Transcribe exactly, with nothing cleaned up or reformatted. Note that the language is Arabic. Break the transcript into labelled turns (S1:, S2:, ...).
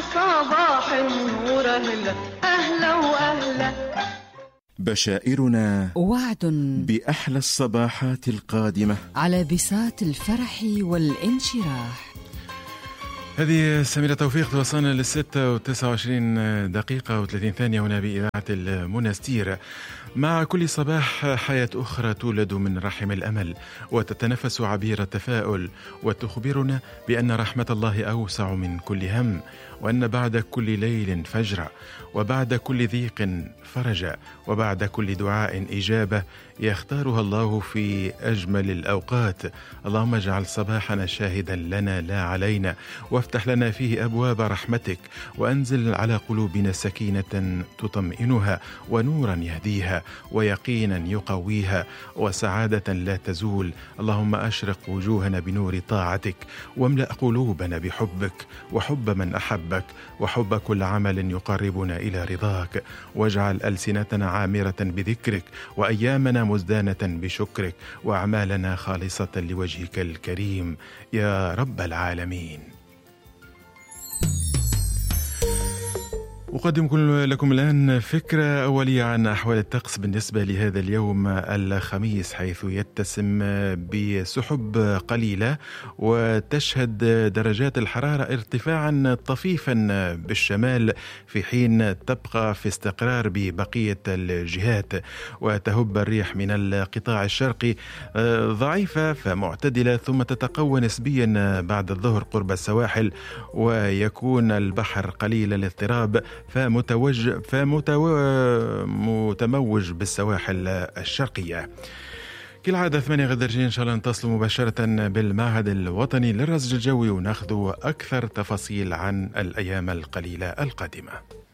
S1: صباح النور أهلا أهلا وأهلا.
S2: بشائرنا
S3: وعد
S2: بأحلى الصباحات القادمة على
S3: بساط الفرح والانشراح.
S4: هذه سميرة توفيق توصلنا للستة وتسعة وعشرين دقيقة وثلاثين ثانية هنا بإذاعة المنستير. مع كل صباح حياة أخرى تولد من رحم الأمل وتتنفس عبير التفاؤل وتخبرنا بأن رحمة الله أوسع من كل هم، وأن بعد كل ليل فجر، وبعد كل ضيق فرج، وبعد كل دعاء إجابة يختارها الله في أجمل الأوقات. اللهم اجعل صباحنا شاهدا لنا لا علينا، وافتح لنا فيه أبواب رحمتك، وأنزل على قلوبنا سكينة تطمئنها، ونورا يهديها، ويقينا يقويها، وسعادة لا تزول. اللهم أشرق وجوهنا بنور طاعتك، واملأ قلوبنا بحبك وحب من أحبك، وحب كل عمل يقربنا إلى رضاك، واجعل ألسنتنا عامرة بذكرك، وأيامنا مزدانة بشكرك، وأعمالنا خالصة لوجهك الكريم يا رب العالمين. أقدم لكم الآن فكرة أولية عن أحوال الطقس بالنسبة لهذا اليوم الخميس، حيث يتسم بسحب قليلة، وتشهد درجات الحرارة ارتفاعا طفيفا بالشمال، في حين تبقى في استقرار ببقية الجهات. وتهب الريح من القطاع الشرقي ضعيفة فمعتدلة، ثم تتقوى نسبيا بعد الظهر قرب السواحل، ويكون البحر قليل الاضطراب فمتوج فمتموج بالسواحل الشرقية. كالعادة ثمانية غدا إن شاء الله نتصل مباشرة بالمعهد الوطني للرصد الجوي وناخذ أكثر تفاصيل عن الأيام القليلة القادمة.